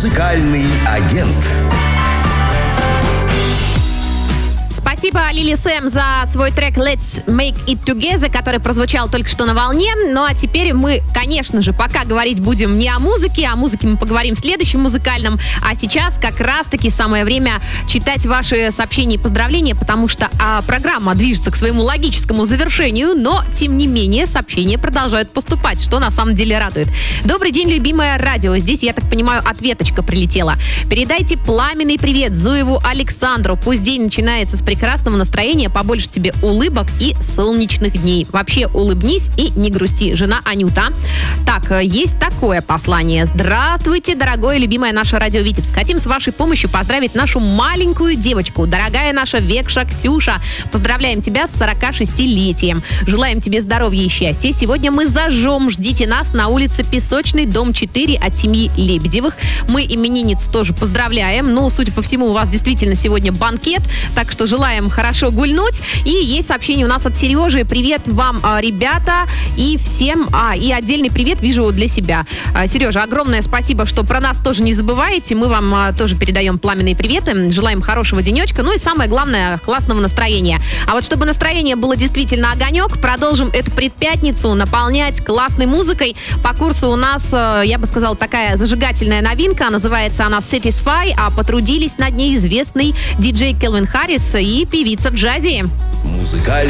Музыкальный агент. Спасибо Лили Сэм за свой трек «Let's Make It Together», который прозвучал только что на волне. Ну а теперь мы, конечно же, пока говорить будем не о музыке мы поговорим в следующем музыкальном. А сейчас как раз-таки самое время читать ваши сообщения и поздравления, потому что программа движется к своему логическому завершению, но, тем не менее, сообщения продолжают поступать, что на самом деле радует. Добрый день, любимое радио. Здесь, я так понимаю, ответочка прилетела. Передайте пламенный привет Зуеву Александру. Пусть день начинается с прекрасного настроения, побольше тебе улыбок и солнечных дней. Вообще улыбнись и не грусти. Жена Анюта. Так, есть такое послание. Здравствуйте, дорогое, любимое наше радио Витебск. Хотим с вашей помощью поздравить нашу маленькую девочку. Дорогая наша Векша Ксюша. Поздравляем тебя с 46-летием. Желаем тебе здоровья и счастья. Сегодня мы зажжем. Ждите нас на улице Песочный, дом 4 от семьи Лебедевых. Мы именинниц тоже поздравляем. Ну, судя по всему, у вас действительно сегодня банкет. Так что желаем хорошо гульнуть. И есть сообщение у нас от Сережи. Привет вам, ребята, и всем. И отдельный привет вижу для себя. Сережа, огромное спасибо, что про нас тоже не забываете. Мы вам тоже передаем пламенные приветы. Желаем хорошего денечка. Ну и самое главное, классного настроения. А вот чтобы настроение было действительно огонек, продолжим эту предпятницу наполнять классной музыкой. По курсу у нас, я бы сказала, такая зажигательная новинка. Называется она Satisfy, а потрудились над ней известный диджей Келвин Харрис и певица Джази. Музыкальный